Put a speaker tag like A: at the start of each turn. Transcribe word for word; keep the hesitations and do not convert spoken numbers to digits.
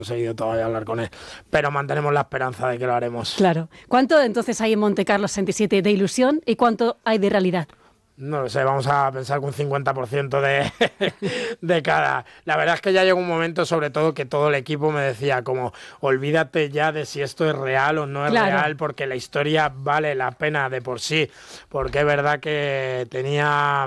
A: conseguido todavía hablar con él, pero mantenemos la esperanza de que lo haremos.
B: Claro. ¿Cuánto entonces hay en Monte Carlo sesenta y siete de ilusión y cuánto hay de realidad?
A: No lo sé, vamos a pensar que un cincuenta por ciento de, de cada. La verdad es que ya llegó un momento, sobre todo, que todo el equipo me decía como, olvídate ya de si esto es real o no es
B: Claro.
A: real, porque la historia vale la pena de por sí, porque es verdad que tenía